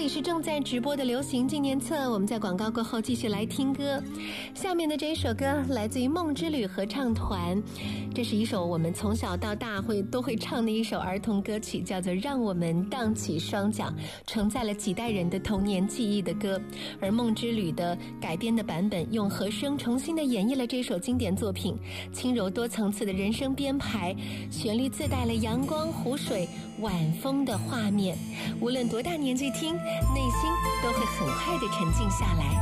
里是正在直播的流行纪念册，我们在广告过后继续来听歌。下面的这一首歌来自于梦之旅合唱团，这是一首我们从小到大都会唱的一首儿童歌曲，叫做《让我们荡起双桨》，承载了几代人的童年记忆的歌。而梦之旅的改编的版本用和声重新的演绎了这首经典作品，轻柔多层次的人声编排，旋律自带了阳光、湖水、晚风的画面，无论多大年纪听，内心都会很快的沉静下来。